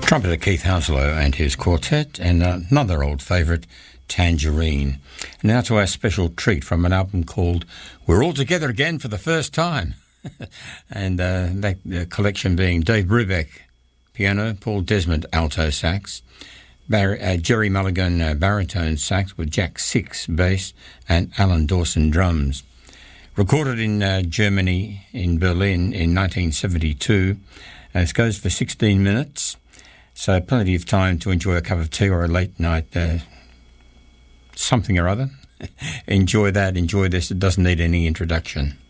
Trumpeter Keith Hounslow and his quartet, and another old favourite, Tangerine. And now to our special treat from an album called We're All Together Again for the First Time. And that collection being Dave Brubeck, piano, Paul Desmond, alto sax, Jerry Mulligan, baritone sax with Jack Six, bass, and Alan Dawson, drums. Recorded in Germany, in Berlin, in 1972. It goes for 16 minutes. So plenty of time to enjoy a cup of tea or a late night something or other. Enjoy that, enjoy this. It doesn't need any introduction.